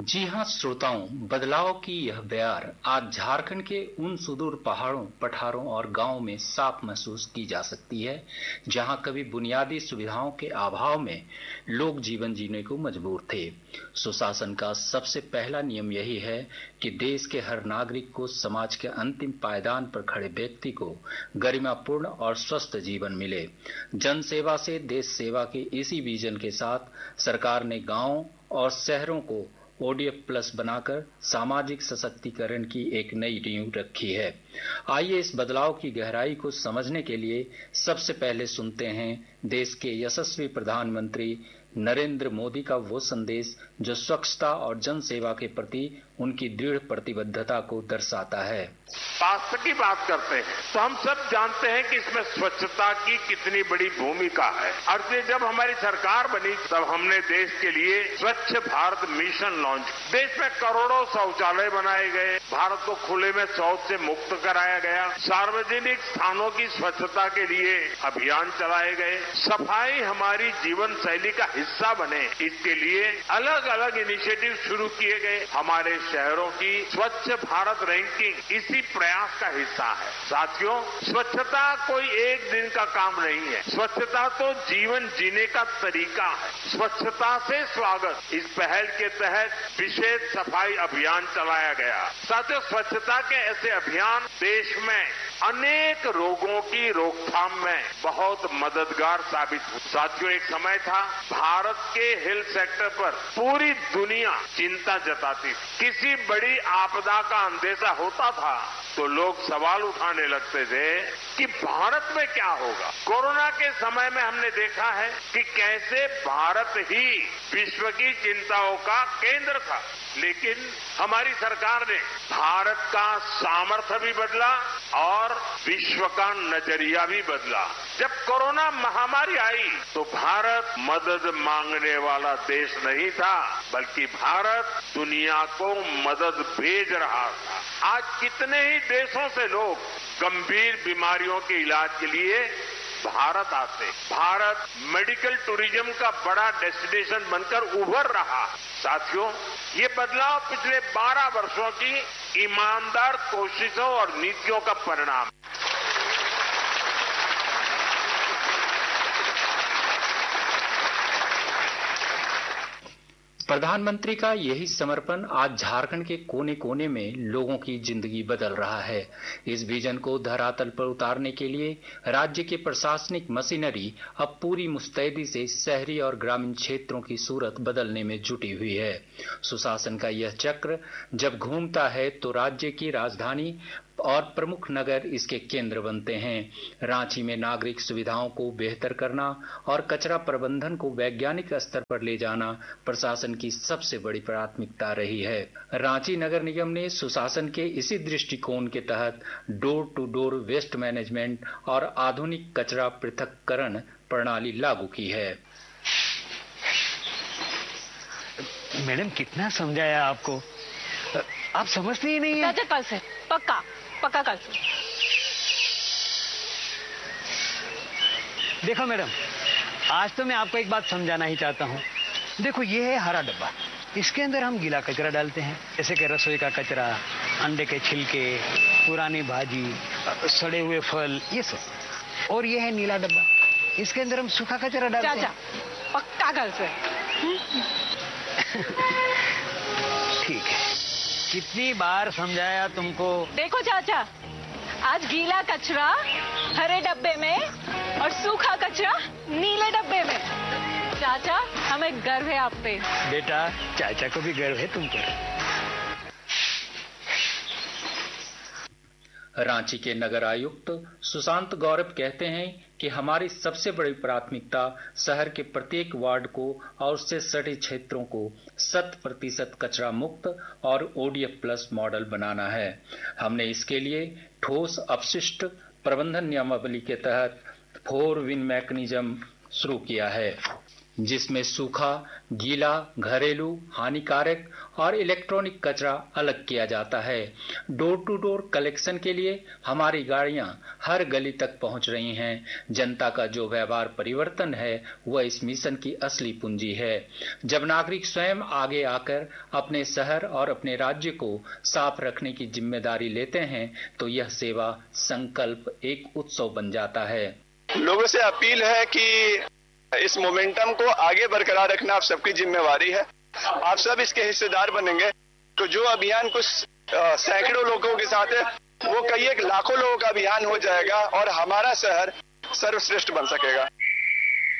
जी हाँ श्रोताओं, बदलाव की यह बयार आज झारखंड के उन सुदूर पहाड़ों, पठारों और गांवों में साफ महसूस की जा सकती है, जहां कभी बुनियादी सुविधाओं के अभाव में लोग जीवन जीने को मजबूर थे। सुशासन का सबसे पहला नियम यही है कि देश के हर नागरिक को समाज के अंतिम पायदान पर खड़े व्यक्ति को गरिमापूर्ण और स्वस्थ जीवन मिले। जन सेवा से देश सेवा के इसी विजन के साथ सरकार ने गांवों और शहरों को ओडीएफ प्लस बनाकर सामाजिक सशक्तिकरण की एक नई नींव रखी है। आइए इस बदलाव की गहराई को समझने के लिए सबसे पहले सुनते हैं देश के यशस्वी प्रधानमंत्री नरेंद्र मोदी का वो संदेश जो स्वच्छता और जन सेवा के प्रति उनकी दृढ़ प्रतिबद्धता को दर्शाता है। स्वास्थ्य की बात करते हैं तो हम सब जानते हैं कि इसमें स्वच्छता की कितनी बड़ी भूमिका है। और जब हमारी सरकार बनी तब हमने देश के लिए स्वच्छ भारत मिशन लॉन्च। देश में करोड़ों शौचालय बनाए गए, भारत को खुले में शौच से मुक्त कराया गया, सार्वजनिक स्थानों की स्वच्छता के लिए अभियान चलाए गए, सफाई हमारी जीवन शैली का हिस्सा बने, इसके लिए अलग अलग इनिशिएटिव शुरू किए गए। हमारे शहरों की स्वच्छ भारत रैंकिंग इसी प्रयास का हिस्सा है। साथियों, स्वच्छता कोई एक दिन का काम नहीं है, स्वच्छता तो जीवन जीने का तरीका है। स्वच्छता से स्वागत इस पहल के तहत विशेष सफाई अभियान चलाया गया। साथियों, स्वच्छता के ऐसे अभियान देश में अनेक रोगों की रोकथाम में बहुत मददगार साबित हुए। साथियों, एक समय था भारत के हेल्थ सेक्टर पर पूरी दुनिया चिंता जताती थी। किसी बड़ी आपदा का अंदेशा होता था तो लोग सवाल उठाने लगते थे कि भारत में क्या होगा। कोरोना के समय में हमने देखा है कि कैसे भारत ही विश्व की चिंताओं का केंद्र था, लेकिन हमारी सरकार ने भारत का सामर्थ्य भी बदला और विश्व का नजरिया भी बदला। जब कोरोना महामारी आई तो भारत मदद मांगने वाला देश नहीं था, बल्कि भारत दुनिया को मदद भेज रहा था। आज कितने ही देशों से लोग गंभीर बीमारियों के इलाज के लिए भारत आते। भारत मेडिकल टूरिज्म का बड़ा डेस्टिनेशन बनकर उभर रहा। साथियों, ये बदलाव पिछले 12 वर्षों की ईमानदार कोशिशों और नीतियों का परिणाम है। प्रधानमंत्री का यही समर्पण आज झारखंड के कोने कोने में लोगों की जिंदगी बदल रहा है। इस विजन को धरातल पर उतारने के लिए राज्य की प्रशासनिक मशीनरी अब पूरी मुस्तैदी से शहरी और ग्रामीण क्षेत्रों की सूरत बदलने में जुटी हुई है। सुशासन का यह चक्र जब घूमता है तो राज्य की राजधानी और प्रमुख नगर इसके केंद्र बनते हैं। रांची में नागरिक सुविधाओं को बेहतर करना और कचरा प्रबंधन को वैज्ञानिक स्तर पर ले जाना प्रशासन की सबसे बड़ी प्राथमिकता रही है। रांची नगर निगम ने सुशासन के इसी दृष्टिकोण के तहत door to door waste management और आधुनिक कचरा पृथक्करण प्रणाली लागू की है। मैडम, कितना समझाया आपको, आप समझते ही नहीं है। कल से पक्का कल। देखो मैडम, आज तो मैं आपको एक बात समझाना ही चाहता हूँ। देखो, ये है हरा डब्बा, इसके अंदर हम गीला कचरा डालते हैं, जैसे कि रसोई का कचरा, अंडे के छिलके, पुरानी भाजी, सड़े हुए फल, ये सब। और ये है नीला डब्बा, इसके अंदर हम सूखा कचरा डालते हैं। चाचा, पक्का कल से। ठीक है, कितनी बार समझाया तुमको। देखो चाचा, आज गीला कचरा हरे डब्बे में और सूखा कचरा नीले डब्बे में। चाचा, हमें गर्व है आप पे। बेटा, चाचा को भी गर्व है तुम पर। रांची के नगर आयुक्त सुशांत गौरव कहते हैं कि हमारी सबसे बड़ी प्राथमिकता शहर के प्रत्येक वार्ड को और उससे सटे क्षेत्रों को 100% कचरा मुक्त और ओडीएफ प्लस मॉडल बनाना है। हमने इसके लिए ठोस अपशिष्ट प्रबंधन नियमावली के तहत 4 विन मैकेनिज्म शुरू किया है। जिसमें सूखा, गीला, घरेलू, हानिकारक और इलेक्ट्रॉनिक कचरा अलग किया जाता है। डोर टू डोर कलेक्शन के लिए हमारी गाड़ियां हर गली तक पहुंच रही हैं। जनता का जो व्यवहार परिवर्तन है वह इस मिशन की असली पूंजी है। जब नागरिक स्वयं आगे आकर अपने शहर और अपने राज्य को साफ रखने की जिम्मेदारी लेते हैं तो यह सेवा संकल्प एक उत्सव बन जाता है। लोगों से अपील है कि इस मोमेंटम को आगे बरकरार रखना आप सबकी जिम्मेवारी है। आप सब इसके हिस्सेदार बनेंगे तो जो अभियान कुछ सैकड़ों लोगों के साथ है वो कई एक लाखों लोगों का अभियान हो जाएगा और हमारा शहर सर्वश्रेष्ठ बन सकेगा।